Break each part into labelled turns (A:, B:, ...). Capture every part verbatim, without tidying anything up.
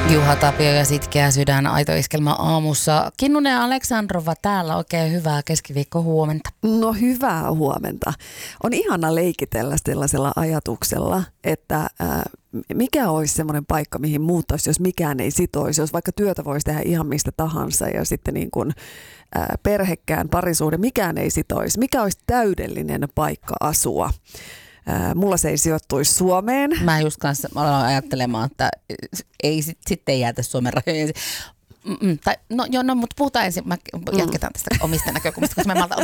A: Juha Tapio ja Sitkeä sydän, Aito Iskelmä aamussa. Kinnunen ja Aleksandrova täällä, oikein hyvää keskiviikko huomenta.
B: No hyvää huomenta. On ihana leikitellä sellaisella ajatuksella, että ää, mikä olisi semmoinen paikka, mihin muuttaisi, jos mikään ei sitoisi. Jos vaikka työtä voisi tehdä ihan mistä tahansa ja sitten niin kuin ää, perhekään parisuhde, mikään ei sitoisi. Mikä olisi täydellinen paikka asua? Ää, mulla se ei sijoittuisi Suomeen.
A: Mä just kanssa mä aloin ajattelemaan, että ei sit, sitten jäätä Suomen rajojen. Mm, tai, no joo, no, mutta puhutaan ensin, mä jatketaan tästä omista näkökulmista, koska mä malta...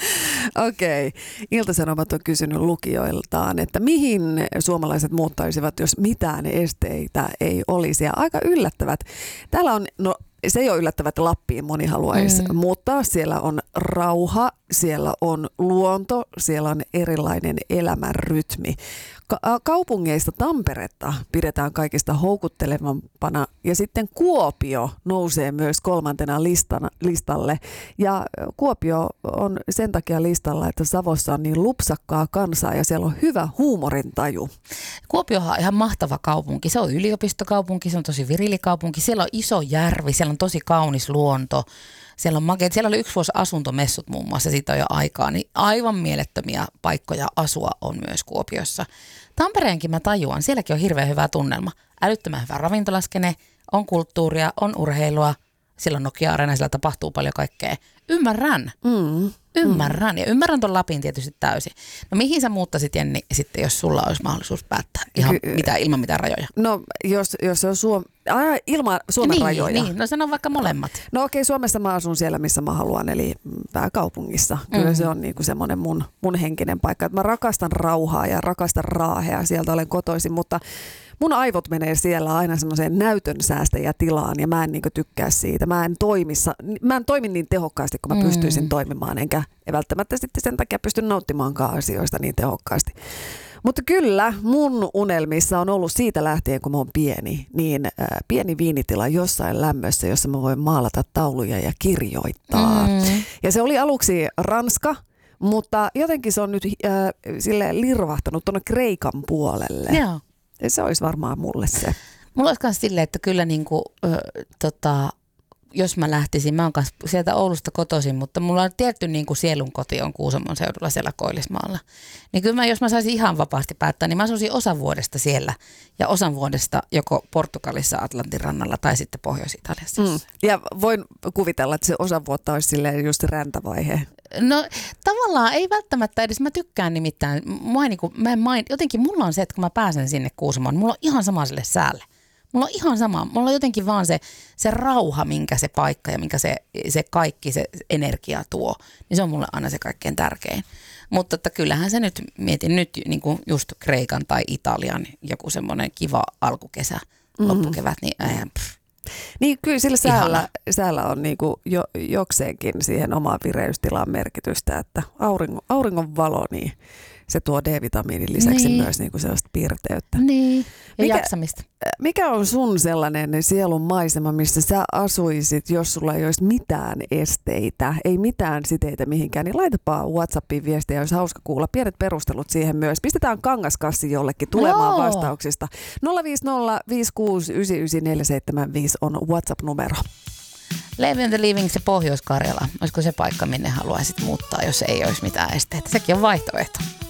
B: Okei. Okay. Ilta-Sanomat on kysynyt lukijoiltaan, että mihin suomalaiset muuttaisivat, jos mitään esteitä ei olisi. Ja aika yllättävät. Täällä on, no se ei ole yllättävää, että Lappiin moni haluaisi mm. muuttaa. Siellä on rauha, siellä on luonto, siellä on erilainen elämän rytmi. Ka- kaupungeista Tamperetta pidetään kaikista houkuttelevampana ja sitten Kuopio nousee myös kolmantena listana, listalle. Ja Kuopio on sen takia listalla, että Savossa on niin lupsakkaa kansaa ja siellä on hyvä huumorintaju.
A: Kuopiohan on ihan mahtava kaupunki. Se on yliopistokaupunki, se on tosi virilikaupunki. Siellä on iso järvi, siellä on tosi kaunis luonto. Siellä on makeet. Siellä oli yksi vuosi asuntomessut muun muassa, siitä on jo aikaa, niin aivan mielettömiä paikkoja asua on myös Kuopiossa. Tampereenkin mä tajuan, sielläkin on hirveän hyvä tunnelma. Älyttömän hyvä ravintolaskene, on kulttuuria, on urheilua, siellä on Nokia-areena, siellä tapahtuu paljon kaikkea. Ymmärrän, mm. ymmärrän ja ymmärrän ton Lapin tietysti täysin. No mihin sä muuttaisit, Jenni, sitten jos sulla olisi mahdollisuus päättää ihan Ky- mitä, ilman mitään rajoja?
B: No jos, jos on Suom... ah, ilman Suomen
A: niin,
B: rajoja.
A: Niin, no sano vaikka molemmat.
B: No okei, Suomessa mä asun siellä, missä mä haluan, eli pääkaupungissa. Kyllä mm-hmm. se on niinku semmoinen mun, mun henkinen paikka. Mä rakastan rauhaa ja rakastan Raahea, sieltä olen kotoisin, mutta mun aivot menee siellä aina semmoiseen näytön säästäjätilaan ja mä en niinku tykkää siitä. Mä en, toimissa, mä en toimi niin tehokkaasti, kun mä mm. pystyisin toimimaan, enkä välttämättä sitten sen takia pysty nauttimaankaan asioista niin tehokkaasti. Mutta kyllä, mun unelmissa on ollut siitä lähtien, kun mä oon pieni, niin äh, pieni viinitila jossain lämmössä, jossa mä voin maalata tauluja ja kirjoittaa. Mm. Ja se oli aluksi Ranska, mutta jotenkin se on nyt äh, silleen lirvahtanut tuonne Kreikan puolelle.
A: Joo.
B: Ja se olisi varmaan mulle se.
A: Mulla olisi myös silleen, että kyllä niinku, ö, tota, jos mä lähtisin, mä oon kanssa sieltä Oulusta kotoisin, mutta mulla on tietty niinku sielun koti on Kuusamon seudulla siellä Koillismaalla. Niin kyllä mä, jos mä saisin ihan vapaasti päättää, niin mä asuisin osan vuodesta siellä ja osan vuodesta joko Portugalissa, Atlantin rannalla tai sitten Pohjois-Italiassa. Mm.
B: Ja voin kuvitella, että se osan vuotta olisi silleen just räntävaihe.
A: No tavallaan ei välttämättä edes, mä tykkään nimittäin, mä, en, niin mä en main, jotenkin mulla on se, että kun mä pääsen sinne Kuusamoon, mulla on ihan sama sille säälle. Mulla on ihan sama, mulla on jotenkin vaan se, se rauha, minkä se paikka ja minkä se, se kaikki, se energia tuo, niin se on mulle aina se kaikkein tärkein. Mutta että kyllähän se nyt, mietin nyt niin kuin just Kreikan tai Italian joku semmoinen kiva alkukesä, mm-hmm. loppukevät, niin eihän pff.
B: Niin kyllä sillä säällä, säällä on niinku jo, jokseenkin siihen omaan vireystilaan merkitystä, että auringon, auringon valo, niin se tuo D-vitamiinin lisäksi niin. myös niinku sellaista piirteyttä.
A: Niin, ja
B: mikä,
A: jaksamista.
B: Mikä on sun sellainen sielun maisema, missä sä asuisit, jos sulla ei olisi mitään esteitä, ei mitään siteitä mihinkään, niin laitapa WhatsAppiin viestiä, olisi hauska kuulla pienet perustelut siihen myös. Pistetään kangaskassi jollekin tulemaan no. vastauksista. nolla viisi nolla viisi kuusi yhdeksän yhdeksän neljä seitsemän viisi on WhatsApp-numero.
A: Living and the Living, se Pohjois-Karjala. Olisiko se paikka, minne haluaisit muuttaa, jos ei olisi mitään esteitä? Sekin on vaihtoehto.